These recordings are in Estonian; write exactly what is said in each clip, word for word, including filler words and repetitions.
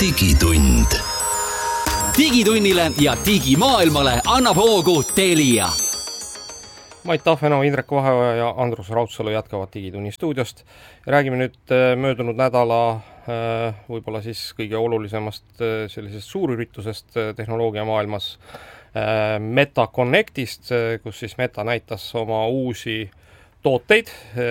digitund. Digitunnile ja digimaailmale annab hoogu Telia. Mait Tahveno, Indrek Vaheoja ja Andrus Raudsalu jätkavad Digitunni stuudiost. Räägime nüüd möödunud nädala võib-olla siis kõige olulisemast sellisest suurüritusest tehnoloogia maailmas Meta Connectist, kus siis Meta näitas oma uusi tooteid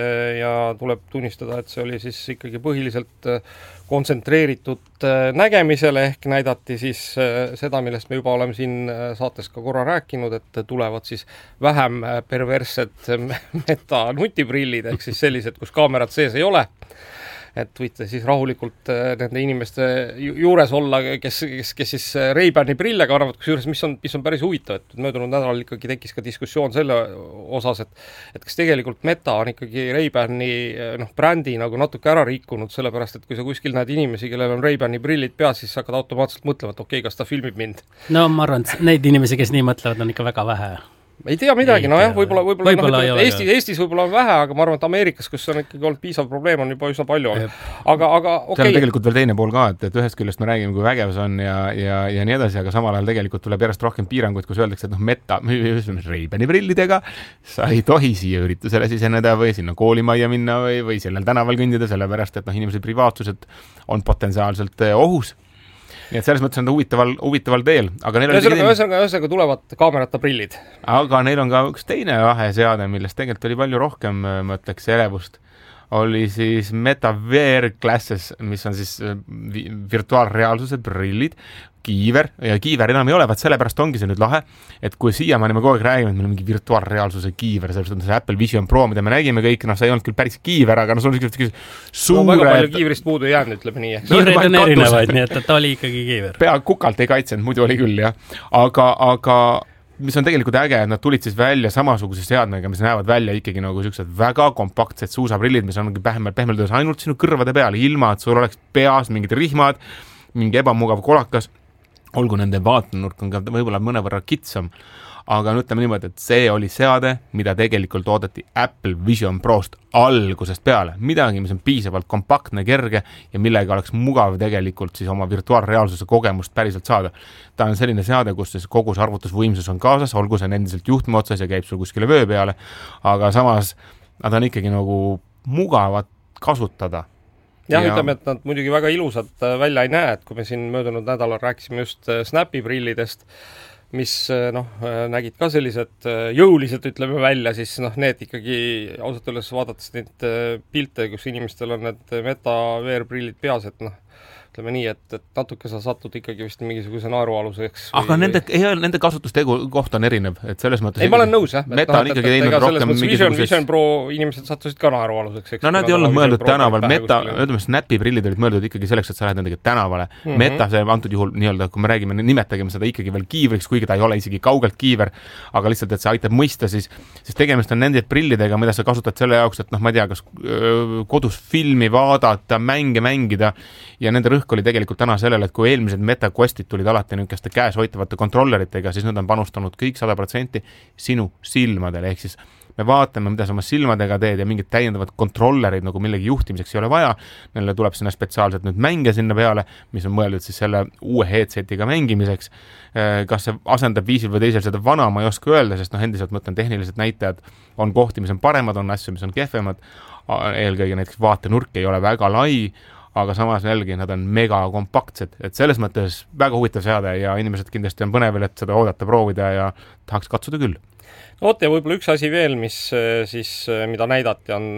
ja tuleb tunnistada, et see oli siis ikkagi põhiliselt kontsentreeritud nägemisele ehk näidati siis seda, millest me juba oleme siin saates ka korra rääkinud, et tulevad siis vähem perverssed Meta nutiprillid ehk siis sellised, kus kaamerad sees ei ole. Et võite siis rahulikult nende inimeste juures olla, kes, kes, kes siis Ray-Bani prille kannavad, kusjuures mis on, mis on päris huvitav, et möödunud nädalal ikkagi tekkis ka diskussioon selle osas, et, et kas tegelikult Meta on ikkagi Ray-Bani noh, brändi nagu natuke ära rikkunud, sellepärast, et kui sa kuskil näed inimesi, kellel on Ray-Bani prillid peas, siis hakkad automaatselt mõtlema, et okei, okay, kas ta filmib mind. No ma arvan, et neid inimesi, kes nii mõtlevad, on ikka väga vähe. Ei tea midagi, no jah, võib-olla, võib-olla, võib-olla no, Eesti, Eestis võib-olla on vähe, aga ma arvan, et Ameerikas, kus on ikkagi olnud piisav probleem, on juba üsna palju olnud. Aga, aga okei. Okay. See on tegelikult veel teine pool ka, et, et ühest küljest me räägime, kui vägev see on ja, ja, ja nii edasi, aga samal ajal tegelikult tuleb järjest rohkem piiranguid, kus öeldakse, et noh, Meta, Ray-Bani prillidega sa ei tohi siia üritusele siseneda või sinna koolimajja minna või, või sellel tänaval kõndida, sellepärast, et noh, inimese privaatsused on potentsiaalselt ohus. Nii et selles mõttes on ta huvitaval, huvitaval teel. Aga neil ühesõnaga, ühesõnaga, ühesõnaga tulevad kaamerata prillid. Aga neil on ka üks teine vaheseade, millest tegelikult oli palju rohkem, ma ütleks, elevust. Oli siis Meta V R Glasses, mis on siis virtuaalreaalsuse prillid, kiiver, ja kiiver enam ei ole, vaat sellepärast ongi see nüüd lahe, et kui siiamaani me kogu aeg räägime, et meil on mingi virtuaalreaalsuse kiiver, sellepärast on see Apple Vision Pro, mida me nägime kõik, noh, see ei olnud küll päris kiiver, aga no, sul on suure... No, väga palju kiivrist puudu ei jäänud, ütleme nii. Kiivreid on erinevaid, nii et ta oli ikkagi kiiver. Pea kukalt ei kaitsenud, muidu oli küll, jah. Aga, aga mis on tegelikult äge, et nad tulid siis välja samasuguse seadmega, mis näevad välja ikkagi nagu sellised väga kompaktsed suusaprillid, mis on pehmelt, pehmelt ainult sinu kõrvade peale, ilma, et sul oleks peas mingid rihmad, mingi ebamugav kolakas, olgu nende vaatenurk on ka võib-olla mõnevõrra kitsam, aga ütleme niimoodi, et see oli seade, mida tegelikult oodati Apple Vision Prost algusest peale. Midagi, mis on piisavalt kompaktne, kerge ja millega oleks mugav tegelikult siis oma virtuaalreaalsuse kogemust päriselt saada. Ta on selline seade, kus siis kogu see arvutusvõimsus on kaasas, olgu see endiselt juhtme otsas ja käib sul kuskile vöö peale, aga samas nad on ikkagi nagu mugavad kasutada. Jah, ja ütleme, et nad muidugi väga ilusad välja ei näe, et kui me siin möödunud nädalal rääkisime just Snapi prillidest, mis noh, nägid ka sellised jõulised, ütleme välja, siis noh, need ikkagi ausalt üles vaadates neid pilte, kus inimestel on need Meta V R prillid peas, et noh, ütleme nii, et, et natuke sa satud ikkagi vist mingisuguse naerualuseks. Aga või, nende, või... Ei, nende kasutustegu koht on erinev, et selles mõttes... Ei, ma olen nõus, jah. Meta on ikkagi teinud rohkem mingisuguseks... Vision Pro inimesed sattusid ka naerualuseks. Eks, no nad ei olnud mõeldud tänaval. Meta, ütleme, Snapi prillid olid mõeldud ikkagi selleks, et sa lähed nendega tänavale. Mm-hmm. Meta, see antud juhul nii-öelda, kui me räägime, nimetagime seda ikkagi veel kiivriks, kuigi ta ei ole isegi kaugelt kiiver, aga lihtsalt, et see aitab mõista, siis, siis tegemist on nende prillidega, mida sa kasutad selle jaoks, et noh, ma ei tea, kas öö, kodus filmi vaadata, mänge mängida ja nende rõhk oli tegelikult täna sellele, et kui eelmised Meta Questid tulid alati niisuguste käes hoitavate kontrolleritega, siis nad on panustanud kõik sada protsenti sinu silmadele, ehk siis me vaatame, mida sa oma silmadega teed ja mingid täiendavad kontrollerid nagu millegi juhtimiseks ei ole vaja, neile tuleb sinna spetsiaalselt nüüd mänge sinna peale, mis on mõeldud siis selle uue headsetiga mängimiseks. Kas see asendab viisil või teisel seda vana, ma ei oska öelda, sest noh, endiselt mõtlen tehnilised näitajad on kohti, mis on paremad, on asju, mis on kehvemad, eelkõige näiteks vaatenurk ei ole väga lai, aga samas jällegi nad on mega kompaktsed, et selles mõttes väga huvitav seade ja inimesed kindlasti on põnevil, et seda oodata, proovida ja tahaks katsuda küll. No oot, ja võib-olla üks asi veel, mis siis, mida näidati, on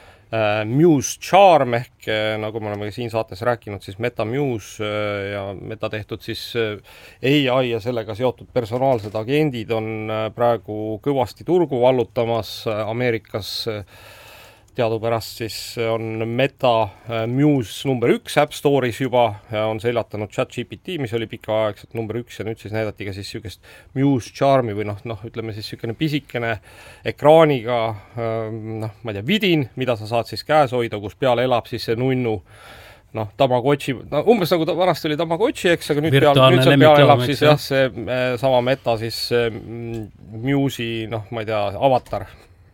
äh, Muse Charm ehk äh, nagu me oleme siin saates rääkinud, siis Meta Muse äh, ja Meta tehtud siis äh, A I ja sellega seotud personaalsed agendid on äh, praegu kõvasti turgu vallutamas äh, Ameerikas äh, teadupärast siis on Meta Muse number üks App Store'is juba ja on seljatanud ChatGPT, mis oli pikaaegselt number üks ja nüüd siis näidati ka siis sükest Muse Charmi või noh, noh, ütleme siis sükene pisikene ekraaniga, noh, ma ei tea, vidin, mida sa saad siis käes hoida, kus peal elab siis see nunnu, noh, Tamagotchi, no umbes nagu ta vanasti oli Tamagotchi, eks, aga nüüd peal, nüüd seal peal elab siis jah, see äh, sama Meta siis äh, Muse'i, noh, ma ei tea, avatar.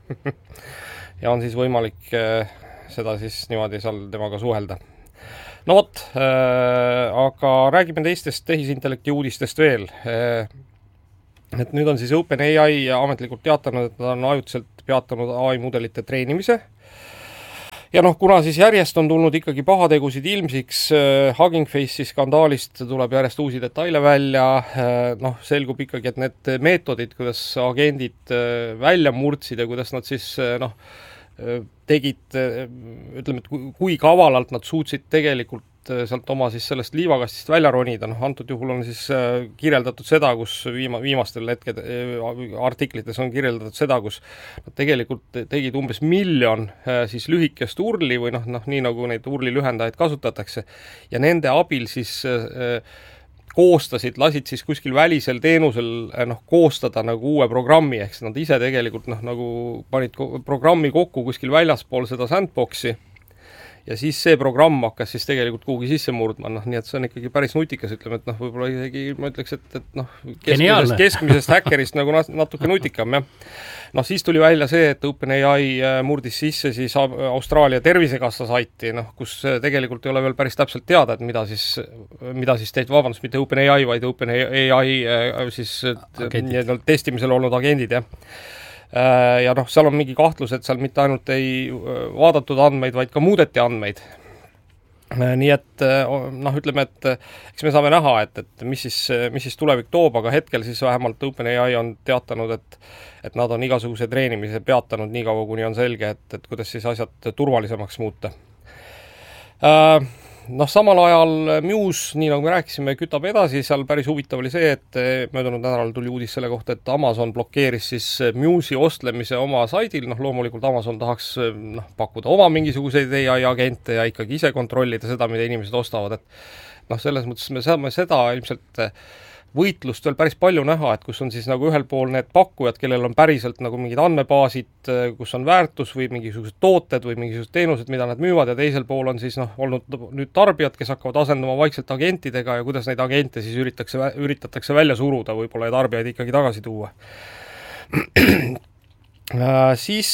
Ja on siis võimalik äh, seda siis niimoodi seal temaga suhelda. No vot, äh, aga räägime teistest tehisintellekti uudistest veel. Et nüüd on siis OpenAI ametlikult teatanud, et nad on ajutiselt peatanud A I mudelite treenimise. Ja noh, kuna siis järjest on tulnud ikkagi pahategusid ilmsiks, Hugging Face'i skandaalist tuleb järjest uusi detaile välja, noh, selgub ikkagi, et need meetodid, kuidas agendid välja murdsid ja kuidas nad siis noh, tegid, ütleme, et kui kavalalt nad suutsid tegelikult sealt oma siis sellest liivakastist välja ronida, noh, antud juhul on siis kirjeldatud seda, kus viima, viimastel hetked artiklites on kirjeldatud seda, kus nad tegelikult tegid umbes miljon siis lühikest urli või noh, noh, nii nagu neid urli lühendajaid kasutatakse ja nende abil siis koostasid, lasid siis kuskil välisel teenusel noh, koostada nagu uue programmi, ehk nad ise tegelikult noh, nagu panid programmi kokku kuskil väljaspool seda sandboxi ja siis see programm hakkas siis tegelikult kuhugi sisse murdma, noh, nii et see on ikkagi päris nutikas, ütleme, et noh, võib-olla isegi ma ütleks, et, et noh, keskmisest, keskmisest häkkerist nagu natuke nutikam, jah. Noh, siis tuli välja see, et OpenAI murdis sisse siis Austraalia tervisekassa saiti, noh, kus tegelikult ei ole veel päris täpselt teada, et mida siis, mida siis teid, vabandust, mitte OpenAI, vaid OpenAI siis testimisel olnud agendid, jah. Ja noh, seal on mingi kahtlus, et seal mitte ainult ei vaadatud andmeid, vaid ka muudeti andmeid. Nii et noh, ütleme, et eks me saame näha, et, et mis, siis, mis siis tulevik toob, aga hetkel siis vähemalt OpenAI on teatanud, et, et nad on igasuguse treenimise peatanud nii kaua, kuni on selge, et, et kuidas siis asjad turvalisemaks muuta. Noh, samal ajal Muse, nii nagu me rääkisime, kütab edasi, seal päris huvitav oli see, et möödunud nädalal tuli uudis selle kohta, et Amazon blokeeris siis Muse'i ostlemise oma saidil, noh loomulikult Amazon tahaks noh, pakkuda oma mingisuguseid A I agente ja ikkagi ise kontrollida seda, mida inimesed ostavad, et noh, selles mõttes me saame seda ilmselt võitlust veel päris palju näha, et kus on siis nagu ühel pool need pakkujad, kellel on päriselt nagu mingid andmebaasid, kus on väärtus või mingisugused tooted või mingisugused teenused, mida nad müüvad ja teisel pool on siis noh, olnud nüüd tarbijad, kes hakkavad asendama vaikselt agentidega ja kuidas neid agente siis üritatakse, üritatakse välja suruda võib-olla ja tarbijaid ikkagi tagasi tuua. Siis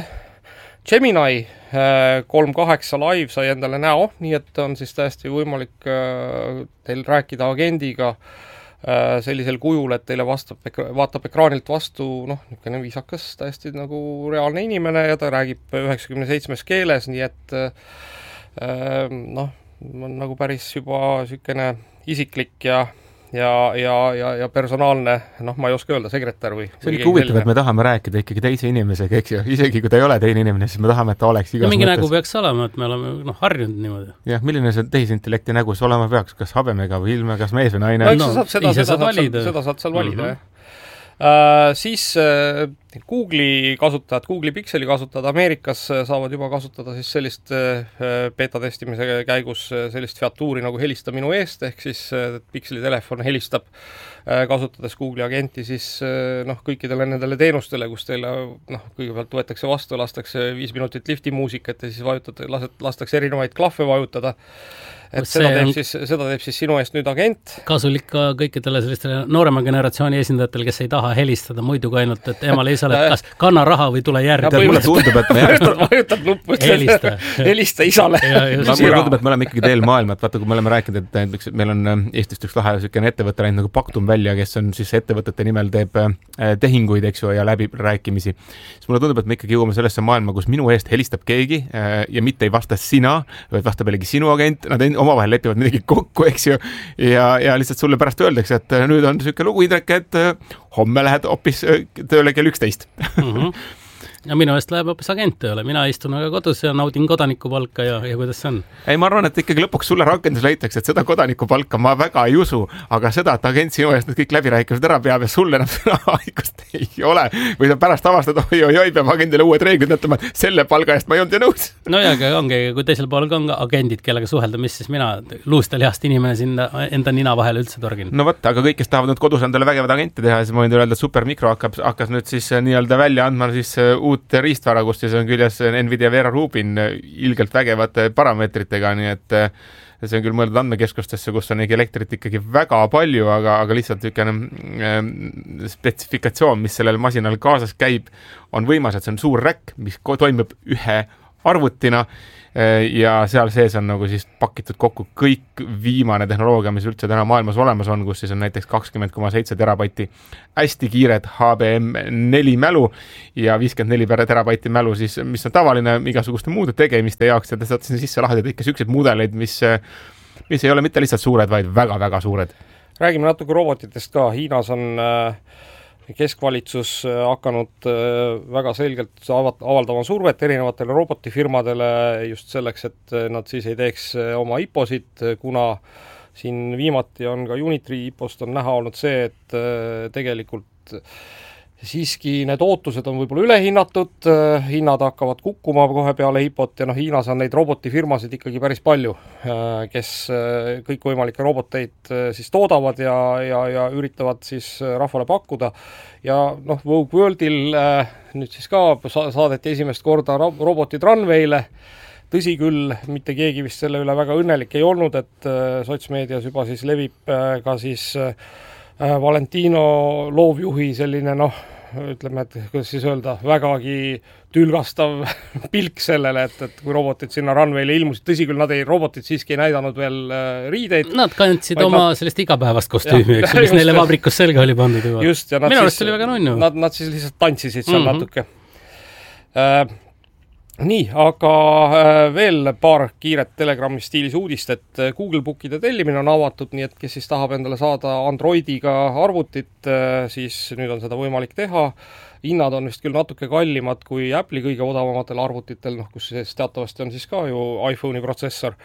Gemini kolm kaheksa live sai endale näo, nii et on siis täiesti võimalik teil rääkida agendiga sellisel kujul, et teile vastab, vaatab ekraanilt vastu, noh, niisugune viisakas, täiesti nagu reaalne inimene ja ta räägib üheksakümne seitsmes keeles, nii et noh, on nagu päris juba niisugune isiklik ja ja, ja, ja, ja personaalne, noh, ma ei oska öelda, sekretär või... See on ikka huvitav, et me tahame rääkida ikkagi teise inimesega, eks ju, isegi kui ta ei ole teine inimene, siis me tahame, et ta oleks igas ja mingi mõttes. nägu peaks olema, et me oleme noh, harjunud niimoodi. Jah, milline see tehisintellekti nägu see olema peaks, kas habemega või ilme, kas mees või naine? No, no, saab, seda, seda, saad valida. Seda saad seal valida, mm-hmm. jah. Uh, siis uh, Google'i kasutajad, Google'i Pixeli kasutajad Ameerikas saavad juba kasutada siis sellist uh, beta-testimise käigus sellist featuuri nagu helista minu eest, ehk siis uh, Pixeli telefon helistab uh, kasutades Google'i agenti siis uh, noh, kõikidele nendele teenustele, kus teile noh, kõigepealt võetakse vastu, lastakse viis minutit lifti muusikat ja siis vajutate, laset, lastakse erinevaid klahve vajutada. Et seda teeb, siis, seda teeb siis sinu eest nüüd agent. Kasulik ka kõikidele sellistele noorema generatsiooni esindajatel, kes ei taha helistada muidu kui ainult, et emale isa oled, kas kanna raha või tule järgi. Mulle tundub, et me vajutad nuppu, helista, helista isale. Mulle tundub, et me oleme ikkagi teel maailma, et vaata, kui me oleme rääkinud, et meil on Eestist üks lahe selline ettevõte läinud nagu Paktum välja, kes on siis ettevõtete nimel teeb tehinguid, eks ju, ja läbi rääkimisi. Siis mulle tundub, et me ikkagi jõuame sellesse maailma, kus minu eest helistab keegi ja mitte ei vasta sina, vaid vastab jällegi sinu agent, nad omavahel lepivad midagi kokku, eks ju, ja, ja lihtsalt sulle pärast öeldakse, et nüüd on niisugune lugu, Indrek, et homme lähed hoopis tööle kell üksteist. Mm-hmm. Ja minu eest läheb hoopis agent tööle, mina istun aga kodus ja naudin kodanikupalka ja, ja kuidas see on? Ei, ma arvan, et ikkagi lõpuks sulle rakendus leitakse, et seda kodanikupalka ma väga ei usu, aga seda, et agent sinu eest need kõik läbirääkimised ära peab ja sulle enam seda haigust ei ole. Või sa pärast avastad, oi, oi, oi, peab agendile uued reeglid mõtlema, selle palga eest ma ei olnud ja nõus. No ja, aga ongi, kui teisel pool on ka agendid, kellega suhelda, mis siis mina luust ja lihast inimene sinna enda nina vahele üldse torgin. No võtta, aga kõik, kes tahavad nüüd kodus endale vägevad agente teha, siis ma võin öelda, et Supermicro hakkab, hakkas nüüd siis nii-öelda välja andma siis uut riistvara, kus siis on küljes Nvidia Vera Rubin ilgelt vägevate parameetritega, nii et see on küll mõeldud andmekeskustesse, kus on elektrit ikkagi väga palju, aga, aga lihtsalt niisugune spetsifikatsioon, mis sellel masinal kaasas käib, on võimas, et see on suur räkk, mis toimib ühe arvutina ja seal sees on nagu siis pakitud kokku kõik viimane tehnoloogia, mis üldse täna maailmas olemas on, kus siis on näiteks kakskümmend koma seitse terabaiti hästi kiired H B M neli mälu ja viiskümmend neli terabaiti mälu siis, mis on tavaline igasuguste muude tegemiste jaoks ja te saate sinna sisse lahedada ikka selliseid mudeleid, mis, mis ei ole mitte lihtsalt suured, vaid väga-väga suured. Räägime natuke robotitest ka. Hiinas on äh... keskvalitsus hakanud väga selgelt avaldama survet erinevatele robotifirmadele just selleks, et nad siis ei teeks oma I P O-sid, kuna siin viimati on ka Unitri I P O-st on näha olnud see, et tegelikult siiski need ootused on võib-olla ülehinnatud, hinnad hakkavad kukkuma kohe peale I P O-t ja noh, Hiinas on neid robotifirmasid ikkagi päris palju, kes kõikvõimalikke roboteid siis toodavad ja, ja, ja üritavad siis rahvale pakkuda. Ja noh, Vogue Worldil nüüd siis ka saadeti esimest korda robotid runway'le. Tõsi küll, mitte keegi vist selle üle väga õnnelik ei olnud, et sotsmeedias juba siis levib ka siis Valentino loovjuhi selline noh, ütleme, et kuidas siis öelda, vägagi tülgastav pilk sellele, et, et kui robotid sinna runway'le ilmusid, tõsi küll, nad ei, robotid siiski ei näidanud veel riideid. Nad kandsid oma nad... sellest igapäevast kostüümi, eks, mis neile vabrikus selga oli pandud juba. Just, ja nad minu siis, oli väga nunnu. Nad, nad siis lihtsalt tantsisid seal mm-hmm. natuke. Äh, nii, aga äh, veel paar kiiret Telegrami stiilis uudist, et Google Bookide tellimine on avatud, nii et kes siis tahab endale saada Androidiga arvutit, äh, siis nüüd on seda võimalik teha. Hinnad on vist küll natuke kallimad kui Apple'i kõige odavamatel arvutitel, noh, kus siis teatavasti on siis ka ju iPhone'i protsessor.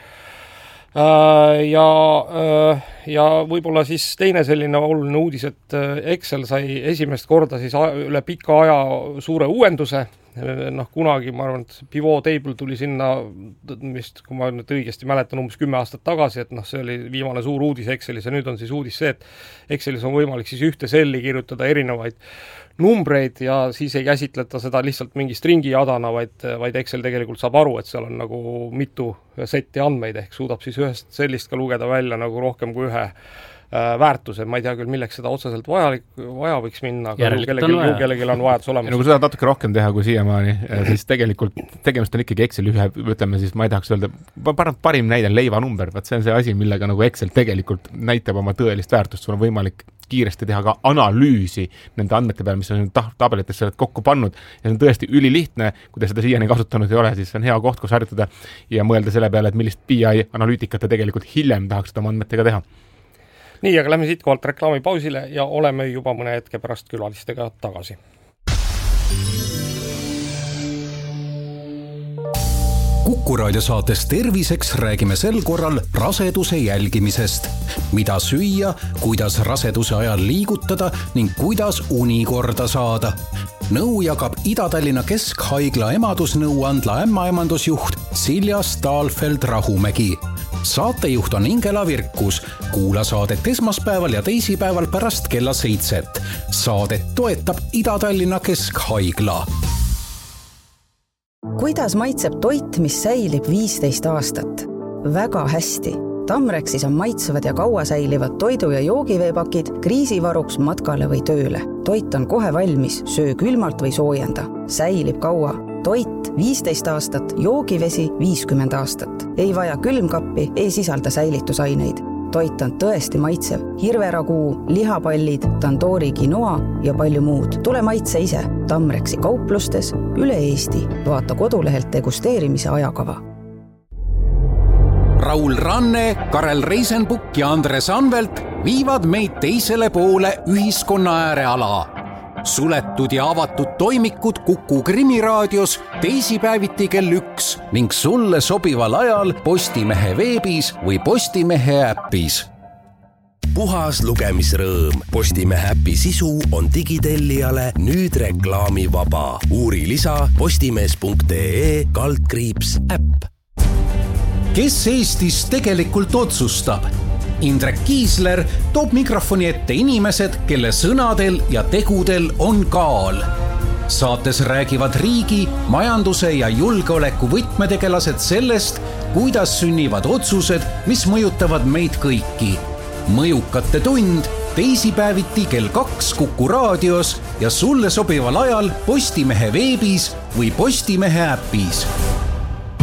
Äh, ja, äh, ja võib-olla siis teine selline oluline uudis, et Excel sai esimest korda siis üle pika aja suure uuenduse. Noh, kunagi, ma arvan, et Pivot Table tuli sinna, vist, kui ma nüüd õigesti mäletan, umbes kümme aastat tagasi, et noh, see oli viimane suur uudis Excelis ja nüüd on siis uudis see, et Excelis on võimalik siis ühte selli kirjutada erinevaid numbreid ja siis ei käsitleta seda lihtsalt mingi stringi jadana, vaid, vaid Excel tegelikult saab aru, et seal on nagu mitu setti andmeid, ehk suudab siis ühest sellist ka lugeda välja nagu rohkem kui ühe väärtuse, ma ei tea küll, milleks seda otseselt vajalik, vaja võiks minna, aga kellelgi on, kellelgi on vajadus olemas. Ja kui seda natuke rohkem teha kui siiamaani, siis tegelikult tegemist on ikkagi Excel ühe, ütleme siis, ma ei tahaks öelda, parim näide leivanumber, vaat see on see asi, millega nagu Excel tegelikult näitab oma tõelist väärtust, sul on võimalik kiiresti teha ka analüüsi nende andmete peal, mis on tabelites sellelt kokku pannud ja see on tõesti ülilihtne, kui te seda siiani kasutanud ei ole, siis on hea koht, kus harjutada ja mõelda selle peale, et millist B I analüütikat te tegelikult hiljem tahaks oma andmetega teha. Nii, aga lähme siit kohalt reklaamipausile ja oleme juba mõne hetke pärast külalistega tagasi. Kuku raadio saates Terviseks räägime sel korral raseduse jälgimisest. Mida süüa, kuidas raseduse ajal liigutada ning kuidas uni korda saada. Nõu jagab Ida-Tallinna Keskhaigla emadusnõuandla ämmaemandusjuht Silja Stahlfeld-Rahumägi. Saatejuht on Ingela Virkus. Kuula saadet esmaspäeval ja teisipäeval pärast kella seitset. Saadet toetab Ida-Tallinna Keskhaigla. Kuidas maitseb toit, mis säilib viisteist aastat? Väga hästi. Tamrexis on maitsevad ja kaua säilivad toidu- ja joogiveepakid kriisivaruks matkale või tööle. Toit on kohe valmis, söö külmalt või soojenda. Säilib kaua. Toit viisteist aastat, joogivesi viiskümmend aastat. Ei vaja külmkappi, ei sisalda säilitusaineid. Toit on tõesti maitsev. Hirveraguu, lihapallid, tandoori quinoa ja palju muud. Tule maitse ise. Tamrexi kauplustes üle Eesti. Vaata kodulehelt degusteerimise ajakava. Raul Ranne, Karel Reisenbuk ja Andres Anvelt viivad meid teisele poole ühiskonna ääreala. Suletud ja avatud toimikud Kuku Krimiraadios teisipäeviti kell üks ning sulle sobival ajal Postimehe veebis või Postimehe äppis. Puhas lugemisrõõm. Postimehe äpi sisu on digitellijale nüüd reklaamivaba. Uuri lisa postimees.ee kaldkriips äpp. Kes Eestis tegelikult otsustab? Indrek Kiisler toob mikrofoni ette inimesed, kelle sõnadel ja tegudel on kaal. Saates räägivad riigi, majanduse ja julgeoleku võtmetegelased sellest, kuidas sünnivad otsused, mis mõjutavad meid kõiki. Mõjukate tund teisipäeviti kell kaks Kuku raadios ja sulle sobival ajal Postimehe veebis või Postimehe äppis.